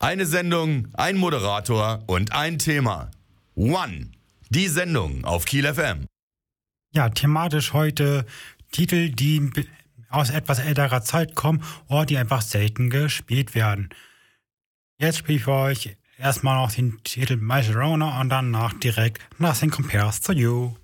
Eine Sendung, ein Moderator und ein Thema. One, die Sendung auf Kiel FM. Ja, thematisch heute Titel, die aus etwas älterer Zeit kommen oder die einfach selten gespielt werden. Jetzt spiele ich für euch erstmal noch den Titel My Sharona und danach direkt Nothing Compares to You.